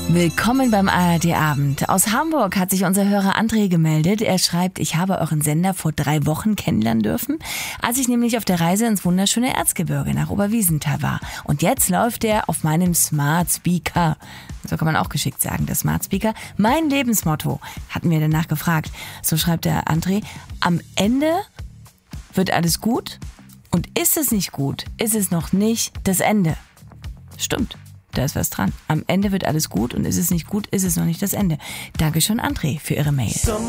Willkommen beim ARD-Abend. Aus Hamburg hat sich unser Hörer André gemeldet. Er schreibt, ich habe euren Sender vor 3 Wochen kennenlernen dürfen, als ich nämlich auf der Reise ins wunderschöne Erzgebirge nach Oberwiesenthal war. Und jetzt läuft er auf meinem Smart Speaker. So kann man auch geschickt sagen, der Smart Speaker. Mein Lebensmotto, hatten wir danach gefragt. So schreibt der André, am Ende wird alles gut und ist es nicht gut, ist es noch nicht das Ende. Stimmt. Da ist was dran. Am Ende wird alles gut und ist es nicht gut, ist es noch nicht das Ende. Dankeschön, André, für Ihre Mail.